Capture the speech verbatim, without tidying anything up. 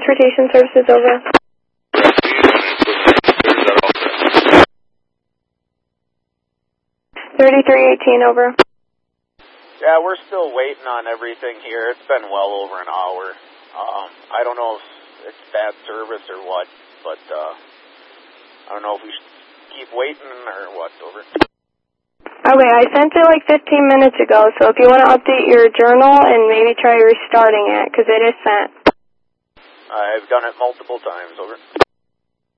Transportation Services, over. thirty-three eighteen, over. Yeah, we're still waiting on everything here. It's been well over an hour. Um, I don't know if it's bad service or what, but uh, I don't know if we should keep waiting or what, over. Okay, I sent it like fifteen minutes ago, so if you want to update your journal and maybe try restarting it, because it is sent. I've done it multiple times, over.